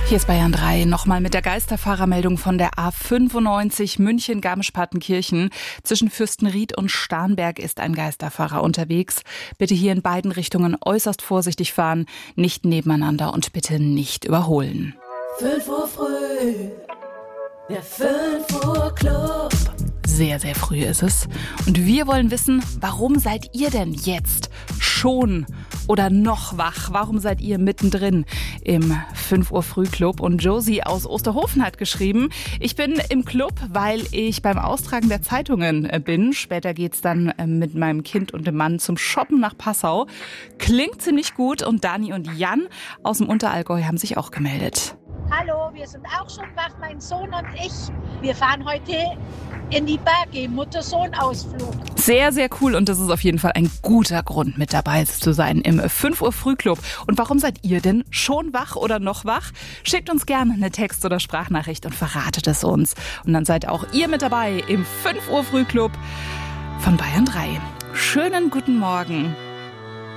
Hier ist Bayern 3, nochmal mit der Geisterfahrermeldung von der A95 München-Garmisch-Partenkirchen. Zwischen Fürstenried und Starnberg ist ein Geisterfahrer unterwegs. Bitte hier in beiden Richtungen äußerst vorsichtig fahren, nicht nebeneinander und bitte nicht überholen. 5 Uhr früh, der 5 Uhr Club. Sehr, sehr früh ist es. Und wir wollen wissen, warum seid ihr denn jetzt schon oder noch wach? Warum seid ihr mittendrin im 5 Uhr Frühclub? Und Josie aus Osterhofen hat geschrieben, ich bin im Club, weil ich beim Austragen der Zeitungen bin. Später geht's dann mit meinem Kind und dem Mann zum Shoppen nach Passau. Klingt ziemlich gut. Und Dani und Jan aus dem Unterallgäu haben sich auch gemeldet. Hallo, wir sind auch schon wach, mein Sohn und ich. Wir fahren heute in die Berge, Mutter-Sohn-Ausflug. Sehr, sehr cool und das ist auf jeden Fall ein guter Grund, mit dabei zu sein im 5 Uhr Frühclub. Und warum seid ihr denn schon wach oder noch wach? Schickt uns gerne eine Text- oder Sprachnachricht und verratet es uns. Und dann seid auch ihr mit dabei im 5 Uhr Frühclub von Bayern 3. Schönen guten Morgen.